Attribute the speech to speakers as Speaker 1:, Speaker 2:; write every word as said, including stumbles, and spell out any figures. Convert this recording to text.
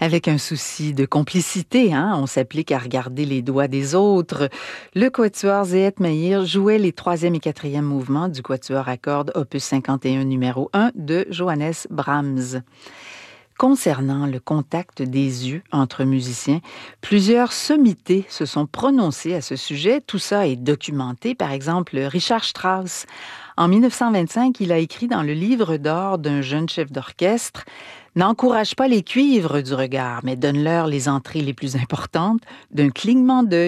Speaker 1: Avec un souci de complicité, hein, on s'applique à regarder les doigts des autres. Le quatuor Zehet Meir jouait les troisième et quatrième mouvements du quatuor à cordes opus cinquante et un numéro un de Johannes Brahms. Concernant le contact des yeux entre musiciens, plusieurs sommités se sont prononcées à ce sujet. Tout ça est documenté. Par exemple, Richard Strauss. En mille neuf cent vingt-cinq, il a écrit dans le livre d'or d'un jeune chef d'orchestre: « N'encourage pas les cuivres du regard, mais donne-leur les entrées les plus importantes d'un clignement d'œil. »